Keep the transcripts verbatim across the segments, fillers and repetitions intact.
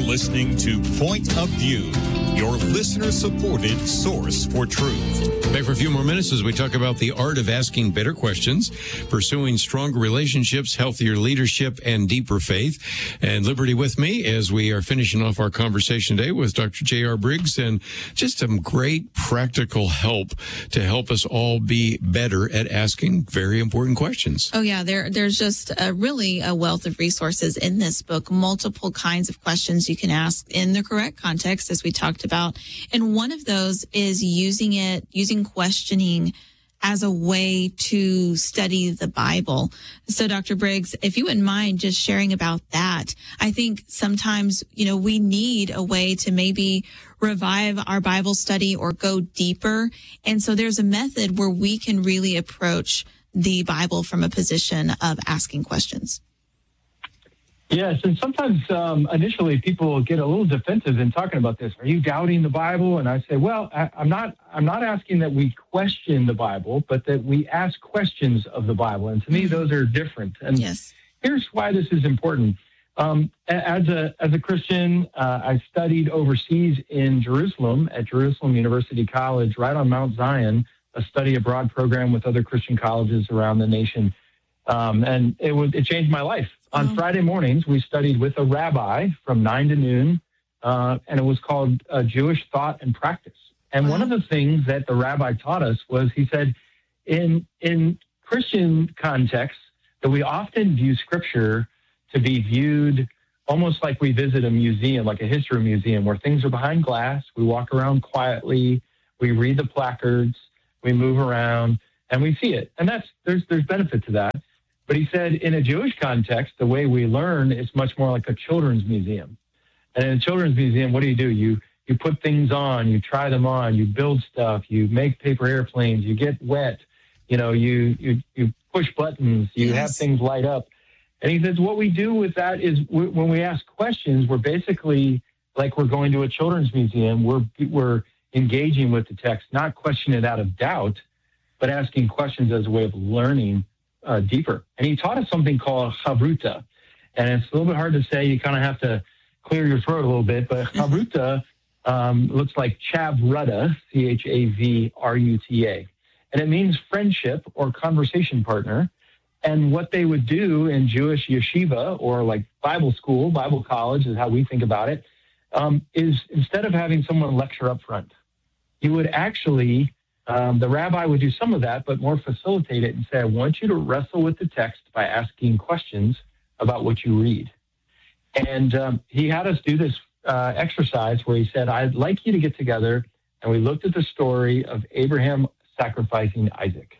listening to Point of View, your listener-supported source for truth. Back for a few more minutes as we talk about the art of asking better questions, pursuing stronger relationships, healthier leadership, and deeper faith. And Liberty with me as we are finishing off our conversation today with Doctor J R. Briggs, and just some great practical help to help us all be better at asking very important questions. Oh, yeah. There, there's just a, really a wealth of resources in this book, multiple kinds of questions you can ask in the correct context, as we talked about. And one of those is using it, using questioning as a way to study the Bible. So, Doctor Briggs, if you wouldn't mind just sharing about that. I think sometimes, you know, we need a way to maybe revive our Bible study or go deeper. And so there's a method where we can really approach the Bible from a position of asking questions. Yes, and sometimes um, initially people get a little defensive in talking about this. Are you doubting the Bible? And I say, well, I, I'm not. I'm not asking that we question the Bible, but that we ask questions of the Bible. And to me, those are different. And yes. Here's why this is important. Um, as a as a Christian, uh, I studied overseas in Jerusalem at Jerusalem University College, right on Mount Zion, a study abroad program with other Christian colleges around the nation, um, and it was it changed my life. On Friday mornings, we studied with a rabbi from nine to noon, uh, and it was called uh, Jewish Thought and Practice. And wow. One of the things that the rabbi taught us was, he said, in in Christian contexts, that we often view Scripture to be viewed almost like we visit a museum, like a history museum, where things are behind glass. We walk around quietly, we read the placards, we move around, and we see it. And that's there's there's benefit to that. But he said in a Jewish context, the way we learn is much more like a children's museum. And in a children's museum, what do you do? You you put things on, you try them on, you build stuff, you make paper airplanes, you get wet, you know, you you, you push buttons, you yes. have things light up. And he says what we do with that is we, when we ask questions, we're basically like we're going to a children's museum. We're we're engaging with the text, not questioning it out of doubt, but asking questions as a way of learning Uh, deeper. And he taught us something called chavruta. And it's a little bit hard to say. You kind of have to clear your throat a little bit. But chavruta um, looks like chavruta, C H A V R U T A. And it means friendship or conversation partner. And what they would do in Jewish yeshiva, or like Bible school, Bible college is how we think about it, um, is instead of having someone lecture up front, you would actually Um, the rabbi would do some of that, but more facilitate it and say, I want you to wrestle with the text by asking questions about what you read. And um, he had us do this uh, exercise where he said, I'd like you to get together, and we looked at the story of Abraham sacrificing Isaac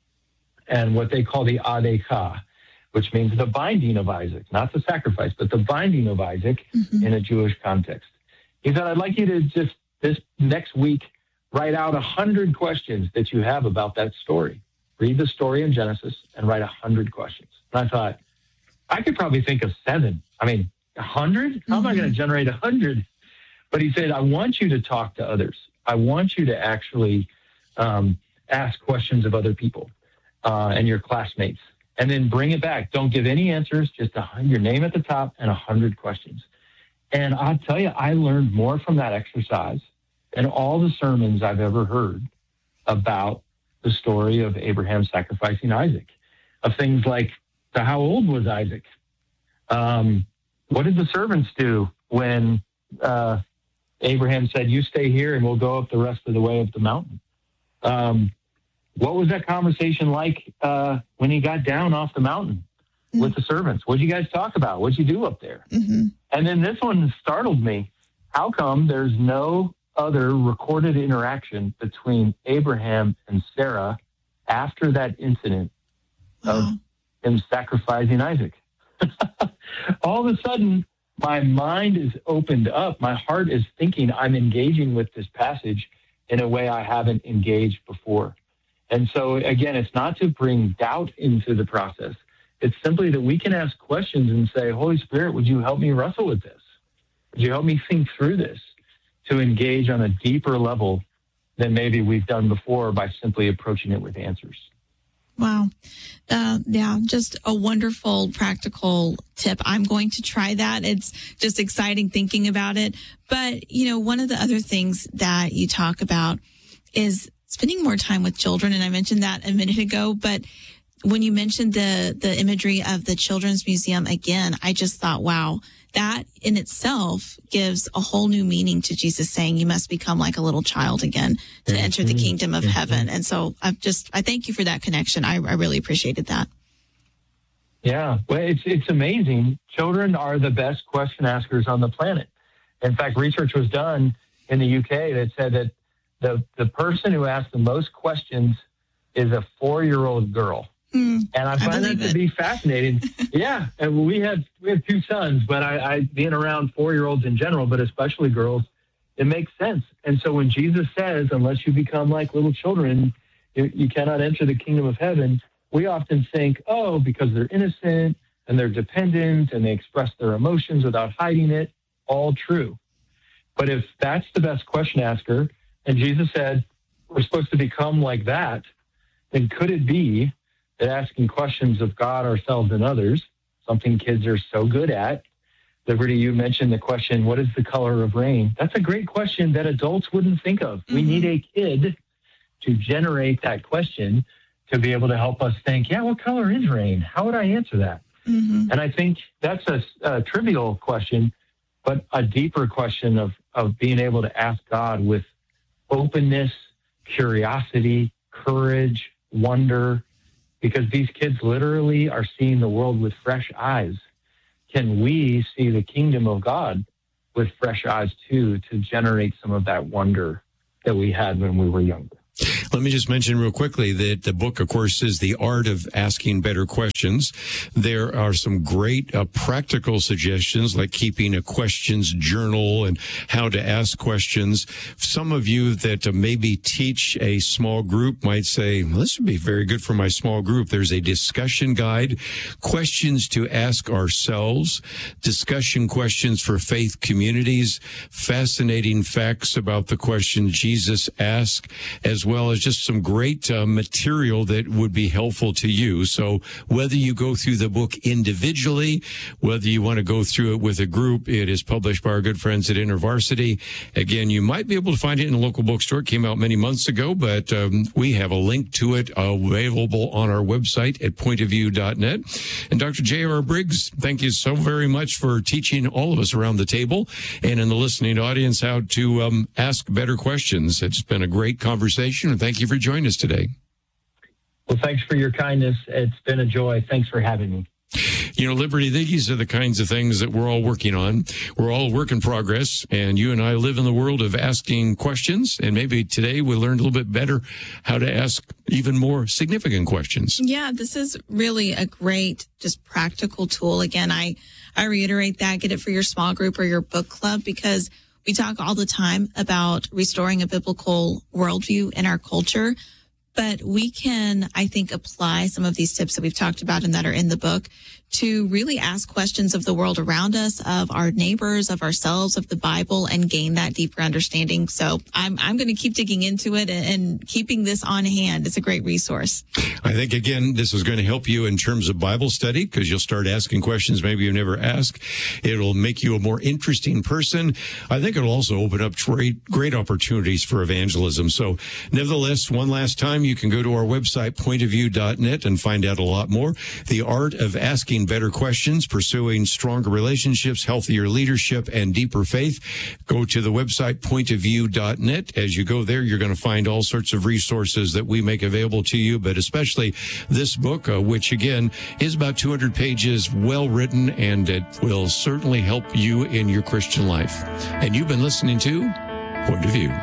and what they call the Adekah, which means the binding of Isaac, not the sacrifice, but the binding of Isaac mm-hmm. in a Jewish context. He said, I'd like you to just this next week write out a hundred questions that you have about that story. Read the story in Genesis and write a hundred questions. And I thought, I could probably think of seven. I mean, a hundred? How mm-hmm. am I going to generate a hundred? But he said, I want you to talk to others. I want you to actually um, ask questions of other people uh, and your classmates, and then bring it back. Don't give any answers, just a, your name at the top and a hundred questions. And I'll tell you, I learned more from that exercise and all the sermons I've ever heard about the story of Abraham sacrificing Isaac, of things like, so how old was Isaac? Um, what did the servants do when uh, Abraham said, you stay here and we'll go up the rest of the way up the mountain? Um, what was that conversation like uh, when he got down off the mountain mm-hmm. with the servants? What did you guys talk about? What did you do up there? Mm-hmm. And then this one startled me. How come there's no other recorded interaction between Abraham and Sarah after that incident wow. of him sacrificing Isaac? All of a sudden, my mind is opened up. My heart is thinking I'm engaging with this passage in a way I haven't engaged before. And so, again, it's not to bring doubt into the process. It's simply that we can ask questions and say, Holy Spirit, would you help me wrestle with this? Would you help me think through this? To engage on a deeper level than maybe we've done before by simply approaching it with answers. Wow. Uh, yeah, just a wonderful practical tip. I'm going to try that. It's just exciting thinking about it. But, you know, one of the other things that you talk about is spending more time with children. And I mentioned that a minute ago, but when you mentioned the, the imagery of the Children's Museum again, I just thought, wow, that in itself gives a whole new meaning to Jesus saying you must become like a little child again to mm-hmm. enter the kingdom of mm-hmm. heaven. And so I just, I thank you for that connection. I, I really appreciated that. Yeah, well, it's, it's amazing. Children are the best question askers on the planet. In fact, research was done in the U K that said that the, the person who asks the most questions is a four-year-old girl. Mm, and I find I that to it. be fascinating. Yeah, and we have we have two sons, but I, I being around four-year-olds in general, but especially girls, it makes sense. And so when Jesus says, "Unless you become like little children, you, you cannot enter the kingdom of heaven," we often think, "Oh, because they're innocent and they're dependent and they express their emotions without hiding it." All true, but if that's the best question asker, and Jesus said we're supposed to become like that, then could it be that asking questions of God, ourselves, and others, something kids are so good at? Liberty, you mentioned the question, what is the color of rain? That's a great question that adults wouldn't think of. Mm-hmm. We need a kid to generate that question to be able to help us think, yeah, what color is rain? How would I answer that? Mm-hmm. And I think that's a, a trivial question, but a deeper question of, of being able to ask God with openness, curiosity, courage, wonder, because these kids literally are seeing the world with fresh eyes. Can we see the kingdom of God with fresh eyes too, to generate some of that wonder that we had when we were younger? Let me just mention real quickly that the book, of course, is The Art of Asking Better Questions. There are some great uh, practical suggestions, like keeping a questions journal and how to ask questions. Some of you that uh, maybe teach a small group might say, well, this would be very good for my small group. There's a discussion guide, questions to ask ourselves, discussion questions for faith communities, fascinating facts about the question Jesus asked, as well as just some great uh, material that would be helpful to you. So whether you go through the book individually, whether you want to go through it with a group, it is published by our good friends at InterVarsity. Again, you might be able to find it in a local bookstore. It came out many months ago, but um, we have a link to it available on our website at point of view dot net. And Doctor J R. Briggs, thank you so very much for teaching all of us around the table and in the listening audience how to um, ask better questions. It's been a great conversation. And thank you for joining us today. Well, thanks for your kindness. It's been a joy. Thanks for having me. You know, Liberty, these are the kinds of things that we're all working on. We're all work in progress, and you and I live in the world of asking questions, and maybe today we learned a little bit better how to ask even more significant questions. Yeah, this is really a great, just practical tool. Again, I, I reiterate that. Get it for your small group or your book club, because we talk all the time about restoring a biblical worldview in our culture, but we can, I think, apply some of these tips that we've talked about and that are in the book to really ask questions of the world around us, of our neighbors, of ourselves, of the Bible, and gain that deeper understanding. So I'm I'm going to keep digging into it and, and keeping this on hand. It's a great resource. I think, again, this is going to help you in terms of Bible study, because you'll start asking questions maybe you never asked. It'll make you a more interesting person. I think it'll also open up great, great opportunities for evangelism. So nevertheless, one last time, you can go to our website, point of view dot net, and find out a lot more. The Art of Asking Better Questions, Pursuing Stronger Relationships, Healthier Leadership, and Deeper Faith. Go to the website, point of view dot net. As you go there, you're going to find all sorts of resources that we make available to you, but especially this book, uh, which, again, is about two hundred pages, well written, and it will certainly help you in your Christian life. And you've been listening to Point of View.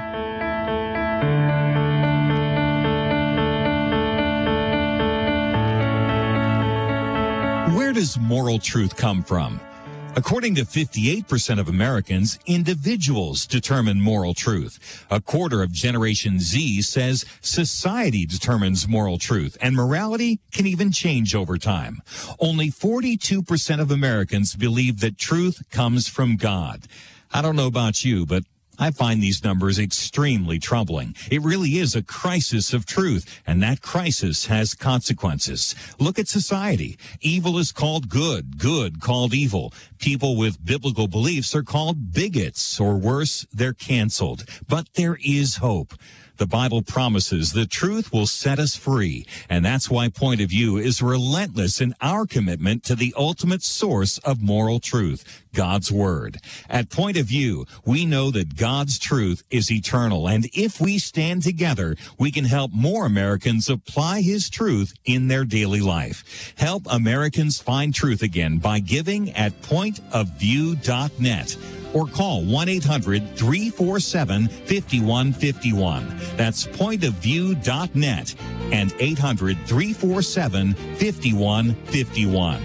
Where does moral truth come from? According to fifty-eight percent of Americans, individuals determine moral truth. A quarter of Generation Z says society determines moral truth, and morality can even change over time. Only forty-two percent of Americans believe that truth comes from God. I don't know about you, but I find these numbers extremely troubling. It really is a crisis of truth, and that crisis has consequences. Look at society. Evil is called good, good called evil. People with biblical beliefs are called bigots, or worse, they're canceled. But there is hope. The Bible promises the truth will set us free, and that's why Point of View is relentless in our commitment to the ultimate source of moral truth, God's Word. At Point of View, we know that God's truth is eternal, and if we stand together, we can help more Americans apply His truth in their daily life. Help Americans find truth again by giving at point of view dot net. Or call one eight hundred three four seven five one five one. That's point of view dot net and eight hundred three four seven five one five one.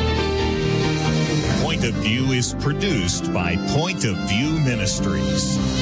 Point of View is produced by Point of View Ministries.